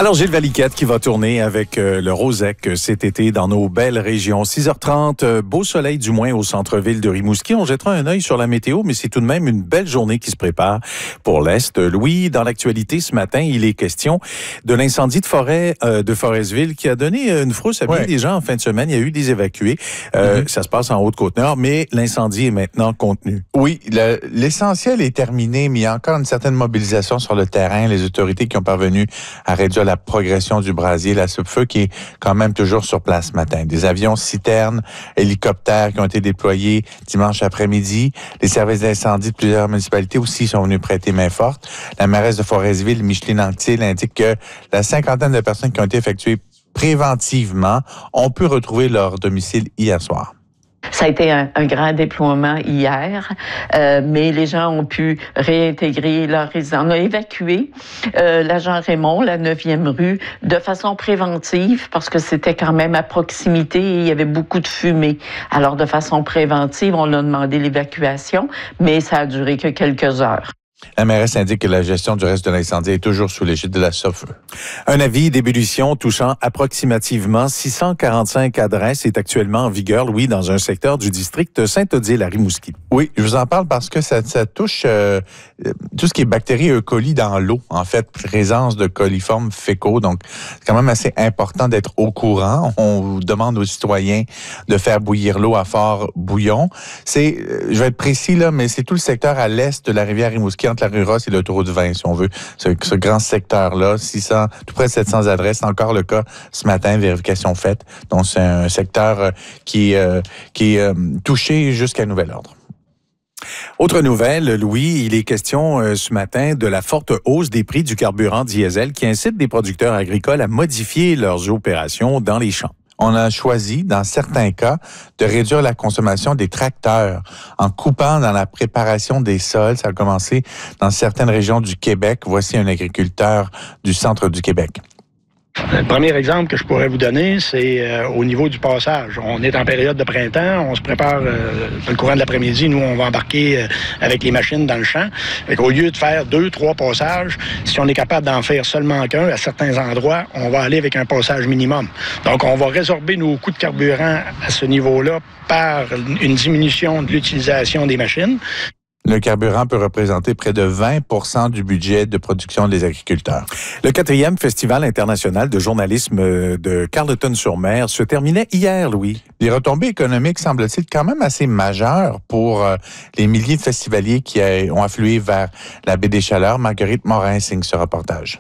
Alors, Gilles Valiquette qui va tourner avec le Rosec cet été dans nos belles régions. 6h30, beau soleil du moins au centre-ville de Rimouski. On jettera un œil sur la météo, mais c'est tout de même une belle journée qui se prépare pour l'Est. Louis, dans l'actualité ce matin, il est question de l'incendie de forêt de Forestville qui a donné une frousse à bien des gens en fin de semaine. Il y a eu des évacués. Ça se passe en Haute-Côte-Nord, mais l'incendie est maintenant contenu. Oui, l'essentiel est terminé, mais il y a encore une certaine mobilisation sur le terrain. Les autorités qui ont parvenu à réduire la progression du brasier, la feu qui est quand même toujours sur place ce matin. Des avions citernes, hélicoptères qui ont été déployés dimanche après-midi. Les services d'incendie de plusieurs municipalités aussi sont venus prêter main forte. La mairesse de Forestville, Micheline Anctil, indique que la cinquantaine de personnes qui ont été effectuées préventivement ont pu retrouver leur domicile hier soir. Ça a été un grand déploiement hier, mais les gens ont pu réintégrer leur résidence. On a évacué l'agent Raymond, la 9e rue, de façon préventive, parce que c'était quand même à proximité et il y avait beaucoup de fumée. Alors, de façon préventive, on a demandé l'évacuation, mais ça a duré que quelques heures. La mairesse indique que la gestion du reste de l'incendie est toujours sous l'égide de la SOFE. Un avis d'ébullition touchant approximativement 645 adresses est actuellement en vigueur, Louis, dans un secteur du district Saint-Odile à Rimouski. Oui, je vous en parle parce que ça touche tout ce qui est bactéries E. coli dans l'eau, en fait, présence de coliformes fécaux. Donc, c'est quand même assez important d'être au courant. On demande aux citoyens de faire bouillir l'eau à fort bouillon. Je vais être précis là, mais c'est tout le secteur à l'est de la rivière Rimouski, entre la rue Ross et l'autoroute 20, si on veut. Ce grand secteur-là, 600, tout près de 700 adresses. C'est encore le cas ce matin, vérification faite. Donc, c'est un secteur qui est touché jusqu'à nouvel ordre. Autre nouvelle, Louis, il est question ce matin de la forte hausse des prix du carburant diesel qui incite des producteurs agricoles à modifier leurs opérations dans les champs. On a choisi, dans certains cas, de réduire la consommation des tracteurs en coupant dans la préparation des sols. Ça a commencé dans certaines régions du Québec. Voici un agriculteur du centre du Québec. Le premier exemple que je pourrais vous donner, c'est au niveau du passage. On est en période de printemps, on se prépare dans le courant de l'après-midi. Nous, on va embarquer avec les machines dans le champ. Au lieu de faire 2, 3 passages, si on est capable d'en faire seulement qu'un à certains endroits, on va aller avec un passage minimum. Donc, on va résorber nos coûts de carburant à ce niveau-là par une diminution de l'utilisation des machines. Le carburant peut représenter près de 20% du budget de production des agriculteurs. Le 4e Festival international de journalisme de Carleton-sur-Mer se terminait hier, Louis. Les retombées économiques, semble-t-il, quand même assez majeures pour les milliers de festivaliers qui ont afflué vers la baie des Chaleurs. Marguerite Morin signe ce reportage.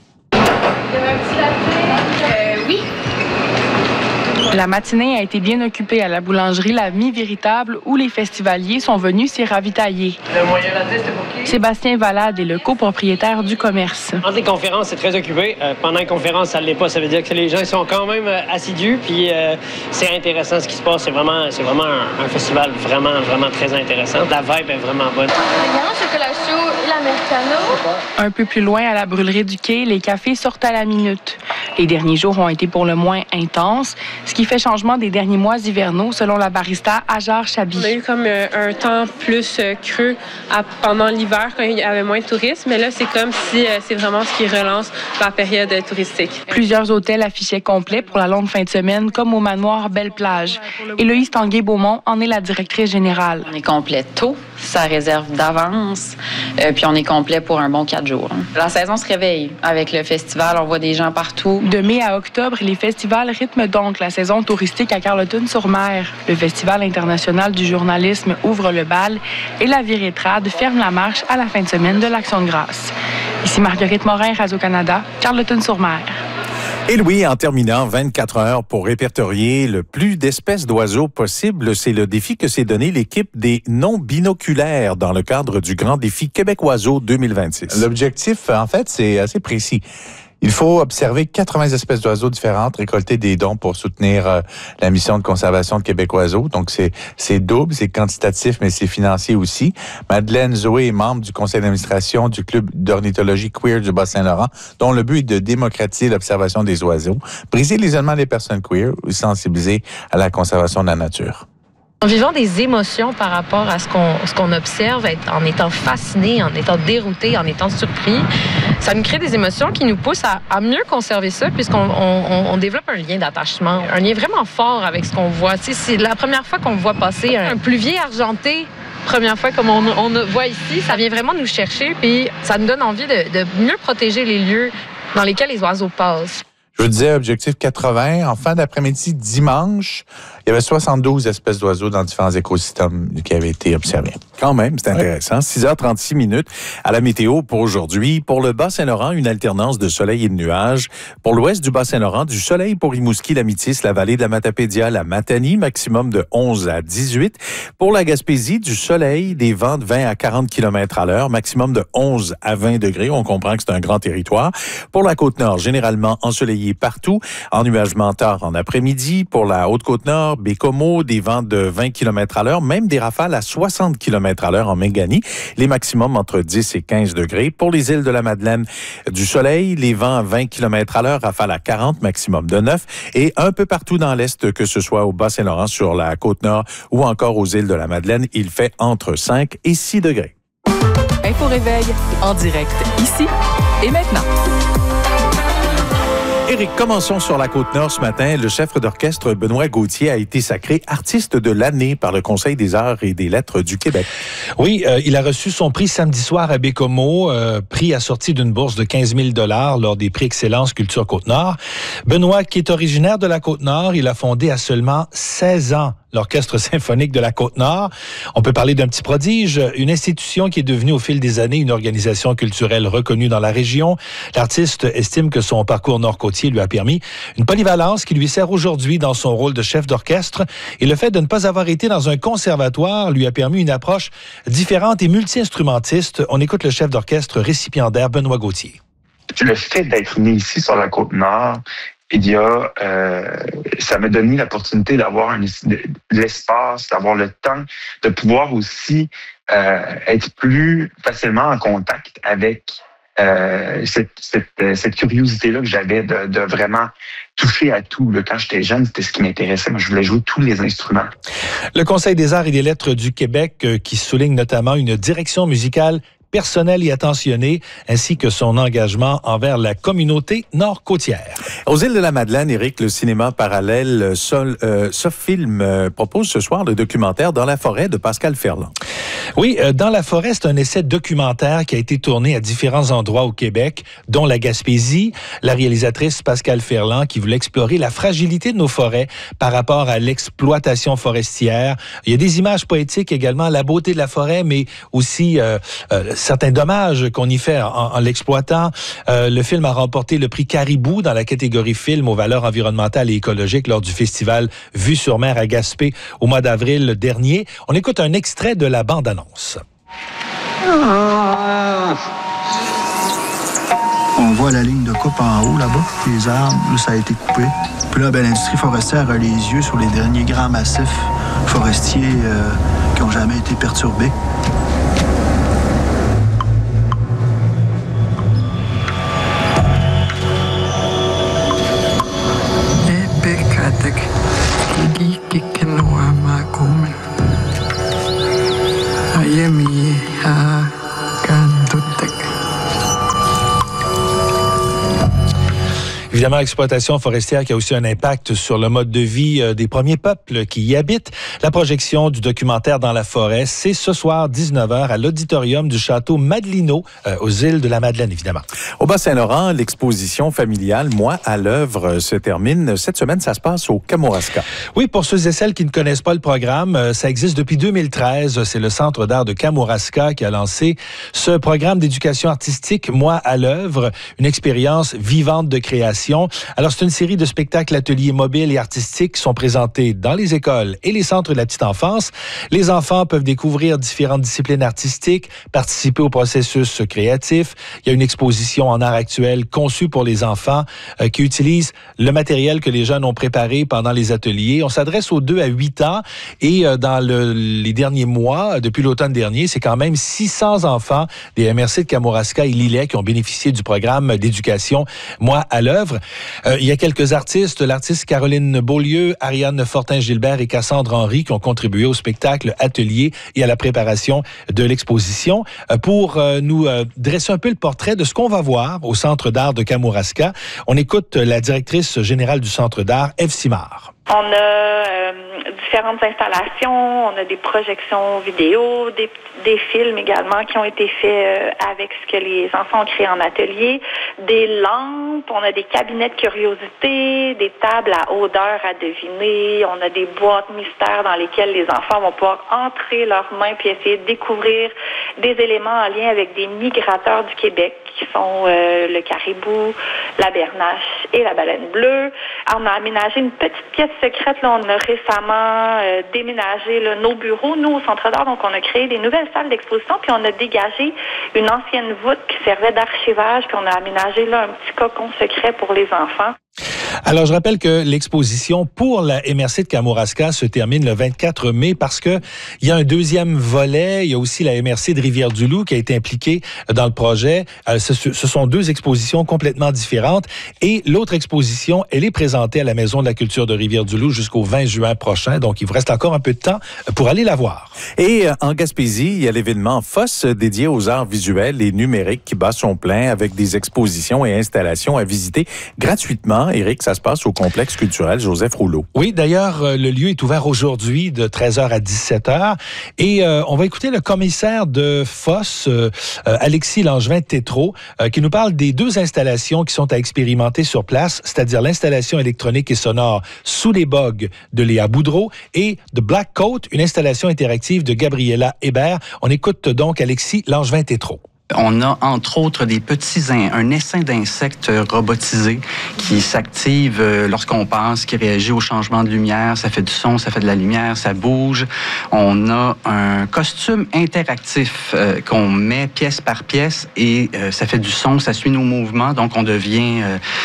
La matinée a été bien occupée à la boulangerie La Mi-Véritable où les festivaliers sont venus s'y ravitailler. Le moyen latte, c'était pour qui? Sébastien Valade est le copropriétaire du commerce. Entre les conférences, c'est très occupé. Pendant les conférences, ça ne l'est pas. Ça veut dire que les gens sont quand même assidus. Puis c'est intéressant ce qui se passe. C'est vraiment un festival vraiment très intéressant. La vibe est vraiment bonne. Le grand chocolat chaud et l'americano. Un peu plus loin, à la brûlerie du quai, les cafés sortent à la minute. Les derniers jours ont été pour le moins intenses, ce qui fait changement des derniers mois hivernaux, selon la barista Ajar Chabi. On a eu comme un temps plus creux pendant l'hiver, quand il y avait moins de touristes, mais là, c'est comme si c'est vraiment ce qui relance la période touristique. Plusieurs hôtels affichaient complet pour la longue fin de semaine, comme au manoir Belle-Plage. Héloïse Tanguay-Beaumont en est la directrice générale. On est complet tôt, ça réserve d'avance, puis on est complet pour un bon 4 jours. La saison se réveille avec le festival, on voit des gens partout. De mai à octobre, les festivals rythment donc la saison touristique à Carleton-sur-Mer. Le Festival international du journalisme ouvre le bal et la Virétrade ferme la marche à la fin de semaine de l'Action de grâce. Ici Marguerite Morin, Radio-Canada, Carleton-sur-Mer. Et Louis, en terminant 24 heures pour répertorier le plus d'espèces d'oiseaux possible, c'est le défi que s'est donné l'équipe des non-binoculaires dans le cadre du Grand Défi Québec Oiseau 2026. L'objectif, en fait, c'est assez précis. Il faut observer 80 espèces d'oiseaux différentes, récolter des dons pour soutenir la mission de conservation de Québec Oiseaux. Donc, c'est double, c'est quantitatif, mais c'est financier aussi. Madeleine Zoé est membre du conseil d'administration du Club d'ornithologie queer du Bas-Saint-Laurent, dont le but est de démocratiser l'observation des oiseaux, briser l'isolement des personnes queer ou sensibiliser à la conservation de la nature. En vivant des émotions par rapport à ce qu'on observe, en étant fasciné, en étant dérouté, en étant surpris, ça nous crée des émotions qui nous poussent à mieux conserver ça, puisqu'on développe un lien d'attachement, un lien vraiment fort avec ce qu'on voit. Tu sais, c'est la première fois qu'on voit passer un pluvier argenté. Première fois comme on voit ici, ça vient vraiment nous chercher, puis ça nous donne envie de mieux protéger les lieux dans lesquels les oiseaux passent. Je vous disais, objectif 80. En fin d'après-midi, dimanche, il y avait 72 espèces d'oiseaux dans différents écosystèmes qui avaient été observés. Quand même, c'est intéressant. 6h36 minutes à la météo pour aujourd'hui. Pour le Bas-Saint-Laurent, une alternance de soleil et de nuages. Pour l'ouest du Bas-Saint-Laurent, du soleil pour Rimouski, la Métis, la vallée de la Matapédia, la Matanie, maximum de 11 à 18. Pour la Gaspésie, du soleil, des vents de 20 à 40 km à l'heure, maximum de 11 à 20 degrés. On comprend que c'est un grand territoire. Pour la Côte-Nord, généralement ensoleillé partout, ennuagement tard en après-midi. Pour la Haute-Côte-Nord, Bécomo, des vents de 20 km à l'heure, même des rafales à 60 km à l'heure en Méganie. Les maximums entre 10 et 15 degrés. Pour les îles de la Madeleine, du soleil, les vents à 20 km à l'heure, rafales à 40, maximum de 9. Et un peu partout dans l'Est, que ce soit au Bas-Saint-Laurent, sur la Côte-Nord ou encore aux îles de la Madeleine, il fait entre 5 et 6 degrés. Info Réveil, en direct, ici et maintenant. Éric, commençons sur la Côte-Nord ce matin. Le chef d'orchestre Benoît Gauthier a été sacré artiste de l'année par le Conseil des arts et des lettres du Québec. Oui, il a reçu son prix samedi soir à Bécomo, prix assorti d'une bourse de 15 000 $ lors des prix Excellence Culture Côte-Nord. Benoît, qui est originaire de la Côte-Nord, il a fondé à seulement 16 ans l'Orchestre symphonique de la Côte-Nord. On peut parler d'un petit prodige, une institution qui est devenue au fil des années une organisation culturelle reconnue dans la région. L'artiste estime que son parcours nord-côtier lui a permis une polyvalence qui lui sert aujourd'hui dans son rôle de chef d'orchestre. Et le fait de ne pas avoir été dans un conservatoire lui a permis une approche différente et multi-instrumentiste. On écoute le chef d'orchestre récipiendaire Benoît Gauthier. Le fait d'être né ici sur la Côte-Nord, ça m'a donné l'opportunité d'avoir l'espace, d'avoir le temps, de pouvoir aussi être plus facilement en contact avec cette curiosité-là que j'avais de vraiment toucher à tout. Quand j'étais jeune, c'était ce qui m'intéressait. Moi, je voulais jouer tous les instruments. Le Conseil des arts et des lettres du Québec qui souligne notamment une direction musicale personnel et attentionné, ainsi que son engagement envers la communauté nord-côtière. Aux îles de la Madeleine, Éric, le cinéma parallèle Sofilm propose ce soir le documentaire Dans la forêt de Pascal Ferland. Oui, Dans la forêt, c'est un essai documentaire qui a été tourné à différents endroits au Québec, dont la Gaspésie. La réalisatrice Pascal Ferland qui voulait explorer la fragilité de nos forêts par rapport à l'exploitation forestière. Il y a des images poétiques également, la beauté de la forêt, mais aussi certains dommages qu'on y fait en l'exploitant. Le film a remporté le prix Caribou dans la catégorie film aux valeurs environnementales et écologiques lors du festival Vue sur mer à Gaspé au mois d'avril dernier. On écoute un extrait de la bande-annonce. On voit la ligne de coupe en haut, là-bas. Les arbres, là, ça a été coupé. Puis là, l'industrie forestière a les yeux sur les derniers grands massifs forestiers qui n'ont jamais été perturbés. Évidemment, l'exploitation forestière qui a aussi un impact sur le mode de vie des premiers peuples qui y habitent. La projection du documentaire Dans la forêt, c'est ce soir 19h à l'auditorium du château Madelino aux îles de la Madeleine, évidemment. Au Bas-Saint-Laurent, l'exposition familiale Moi à l'œuvre se termine. Cette semaine, ça se passe au Kamouraska. Oui, pour ceux et celles qui ne connaissent pas le programme, ça existe depuis 2013. C'est le Centre d'art de Kamouraska qui a lancé ce programme d'éducation artistique Moi à l'œuvre, une expérience vivante de création. Alors, c'est une série de spectacles, ateliers mobiles et artistiques qui sont présentés dans les écoles et les centres de la petite enfance. Les enfants peuvent découvrir différentes disciplines artistiques, participer au processus créatif. Il y a une exposition en art actuel conçue pour les enfants qui utilise le matériel que les jeunes ont préparé pendant les ateliers. On s'adresse aux 2 à 8 ans et dans les derniers mois, depuis l'automne dernier, c'est quand même 600 enfants des MRC de Kamouraska et Lillet qui ont bénéficié du programme d'éducation Moi à l'œuvre. œuvre. Il y a quelques artistes, l'artiste Caroline Beaulieu, Ariane Fortin-Gilbert et Cassandre Henry qui ont contribué au spectacle atelier et à la préparation de l'exposition. Pour nous dresser un peu le portrait de ce qu'on va voir au Centre d'art de Kamouraska, on écoute la directrice générale du Centre d'art, Ève Simard. On a différentes installations, on a des projections vidéo, des films également qui ont été faits avec ce que les enfants ont créé en atelier, des lampes, on a des cabinets de curiosité, des tables à odeur à deviner, on a des boîtes mystères dans lesquelles les enfants vont pouvoir entrer leurs mains puis essayer de découvrir des éléments en lien avec des migrateurs du Québec qui sont le caribou, la bernache et la baleine bleue. On a aménagé une petite pièce secrète. Là, on a récemment déménagé nos bureaux, nous, au Centre d'art. Donc, on a créé des nouvelles salles d'exposition, puis on a dégagé une ancienne voûte qui servait d'archivage, puis on a aménagé là un petit cocon secret pour les enfants. Alors, je rappelle que l'exposition pour la MRC de Kamouraska se termine le 24 mai parce que il y a un deuxième volet. Il y a aussi la MRC de Rivière-du-Loup qui a été impliquée dans le projet. Ce sont deux expositions complètement différentes. Et l'autre exposition, elle est présentée à la Maison de la culture de Rivière-du-Loup jusqu'au 20 juin prochain. Donc, il vous reste encore un peu de temps pour aller la voir. Et en Gaspésie, il y a l'événement FOSS dédié aux arts visuels et numériques qui bat son plein avec des expositions et installations à visiter gratuitement. Éric, ça se passe au complexe culturel Joseph Rouleau. Oui, d'ailleurs, le lieu est ouvert aujourd'hui de 13h à 17h. Et on va écouter le commissaire de FOSS, Alexis Langevin-Tétrault, qui nous parle des deux installations qui sont à expérimenter sur place, c'est-à-dire l'installation électronique et sonore Sous les bogues de Léa Boudreau et The Black Coat, une installation interactive de Gabriela Hébert. On écoute donc Alexis Langevin-Tétrault. On a, entre autres, un essaim d'insectes robotisés qui s'active lorsqu'on passe, qui réagit au changement de lumière. Ça fait du son, ça fait de la lumière, ça bouge. On a un costume interactif qu'on met pièce par pièce et ça fait du son, ça suit nos mouvements. Donc, on devient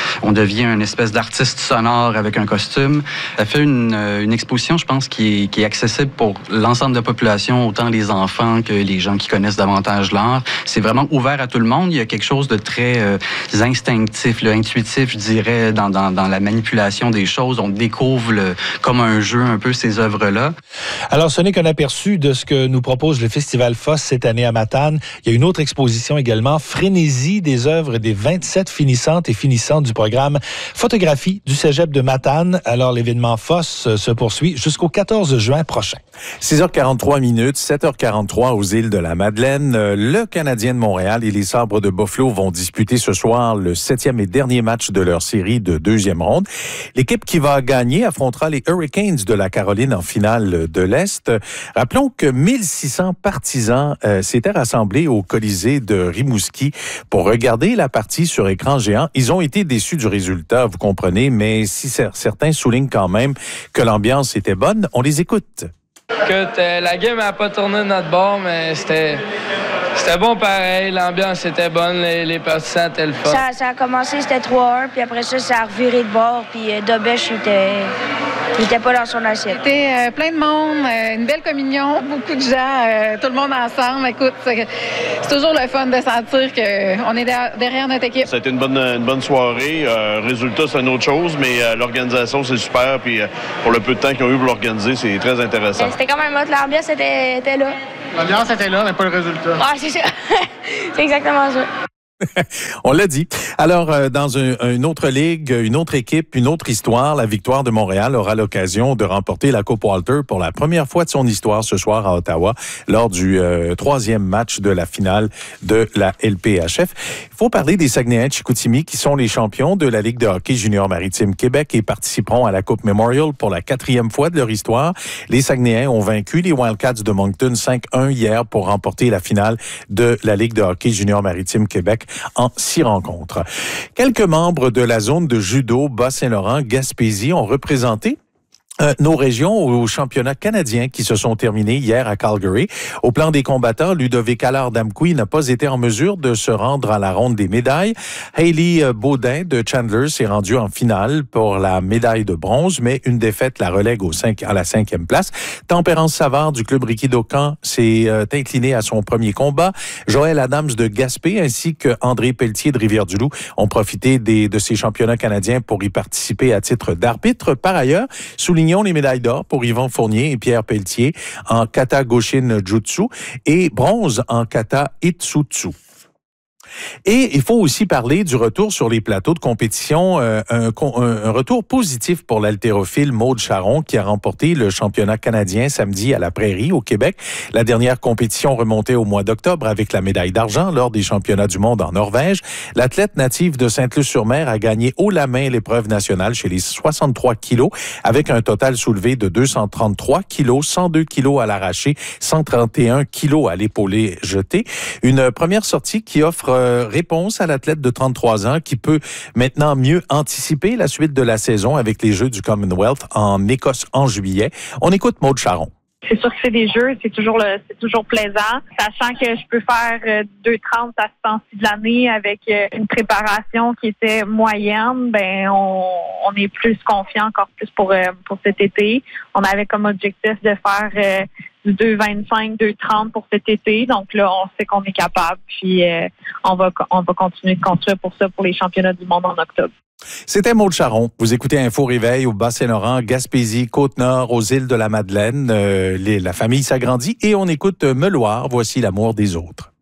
une espèce d'artiste sonore avec un costume. Ça fait une exposition, je pense, qui est accessible pour l'ensemble de la population, autant les enfants que les gens qui connaissent davantage l'art. C'est vraiment ouvert à tout le monde. Il y a quelque chose de très instinctif, intuitif, je dirais, dans la manipulation des choses. On découvre comme un jeu un peu ces œuvres-là. Alors, ce n'est qu'un aperçu de ce que nous propose le Festival FOSS cette année à Matane. Il y a une autre exposition également, Frénésie, des œuvres des 27 finissantes et finissants du programme Photographie du Cégep de Matane. Alors, l'événement FOSS se poursuit jusqu'au 14 juin prochain. 6h43 minutes, 7h43 aux îles de la Madeleine. Le Canadien de Montréal et les Sabres de Buffalo vont disputer ce soir le 7e et dernier match de leur série de deuxième ronde. L'équipe qui va gagner affrontera les Hurricanes de la Caroline en finale de l'Est. Rappelons que 1600 partisans s'étaient rassemblés au Colisée de Rimouski pour regarder la partie sur écran géant. Ils ont été déçus du résultat, vous comprenez, mais si certains soulignent quand même que l'ambiance était bonne, on les écoute. Écoute, la game n'a pas tourné de notre bord, mais c'était bon pareil. L'ambiance était bonne, les partisans étaient le fun. Ça a commencé, c'était 3-1, puis après ça a reviré de bord, puis Dobèche, il était pas dans son assiette. C'était plein de monde, une belle communion, beaucoup de gens, tout le monde ensemble. Écoute, c'est toujours le fun de sentir qu'on est derrière notre équipe. Ça a été une bonne soirée. Résultat, c'est une autre chose, mais l'organisation, c'est super. Puis pour le peu de temps qu'ils ont eu pour l'organiser, c'est très intéressant. C'était quand même hot, l'ambiance était là. L'ambiance était là, mais pas le résultat. Ah, c'est ça. C'est exactement ça. On l'a dit. Alors, dans une autre ligue, une autre équipe, une autre histoire, la Victoire de Montréal aura l'occasion de remporter la Coupe Walter pour la première fois de son histoire ce soir à Ottawa, lors du troisième match de la finale de la LPHF. Il faut parler des Saguenayens de Chicoutimi qui sont les champions de la Ligue de hockey junior maritime Québec et participeront à la Coupe Memorial pour la 4e fois de leur histoire. Les Saguenayens ont vaincu les Wildcats de Moncton 5-1 hier pour remporter la finale de la Ligue de hockey junior maritime Québec en 6 rencontres. Quelques membres de la zone de judo Bas-Saint-Laurent, Gaspésie ont représenté Nos régions au championnat canadien qui se sont terminés hier à Calgary. Au plan des combattants, Ludovic Allard-Damqui n'a pas été en mesure de se rendre à la ronde des médailles. Hailey Baudin de Chandler s'est rendue en finale pour la médaille de bronze, mais une défaite la relègue à la 5e place. Tempérance Savard du club Riquidocan s'est inclinée à son premier combat. Joël Adams de Gaspé ainsi que André Pelletier de Rivière-du-Loup ont profité de ces championnats canadiens pour y participer à titre d'arbitre. Par ailleurs, soulignons les médailles d'or pour Yvan Fournier et Pierre Pelletier en kata Goshin Jutsu et bronze en kata Itsutsu. Et il faut aussi parler du retour sur les plateaux de compétition, un retour positif pour l'haltérophile Maude Charron qui a remporté le championnat canadien samedi à la Prairie au Québec. La dernière compétition remontait au mois d'octobre avec la médaille d'argent lors des championnats du monde en Norvège. L'athlète native de Sainte-Luce-sur-Mer a gagné haut la main l'épreuve nationale chez les 63 kilos avec un total soulevé de 233 kilos, 102 kilos à l'arraché, 131 kilos à l'épaulé jeté. Une première sortie qui offre réponse à l'athlète de 33 ans qui peut maintenant mieux anticiper la suite de la saison avec les Jeux du Commonwealth en Écosse en juillet. On écoute Maude Charron. C'est sûr que c'est des jeux, c'est toujours plaisant. Sachant que je peux faire 2,30 à ce temps-ci de l'année avec une préparation qui était moyenne, ben on est plus confiant encore plus pour cet été. On avait comme objectif de faire du 2,25, 2,30 pour cet été. Donc là, on sait qu'on est capable. Puis on va continuer de construire pour ça pour les championnats du monde en octobre. C'était Maude Charron. Vous écoutez Info Réveil au Bas-Saint-Laurent, Gaspésie, Côte-Nord, aux îles de la Madeleine. La famille s'agrandit et on écoute Meuloir. Voici l'amour des autres.